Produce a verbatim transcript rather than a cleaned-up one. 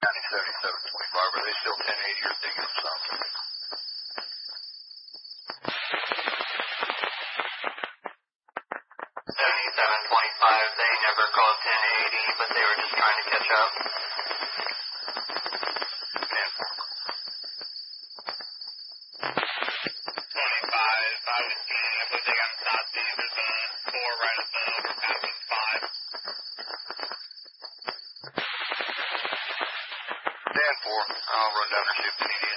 seventy-seven twenty-five, are they still ten eighty or taking them something? seventy-seven twenty-five, they never called ten eighty, but they were just trying to catch up. twenty-five, I was seeing, I believe they got stopped. There's a four right at the overpassing five. Dan four, I'll run down there, see if they need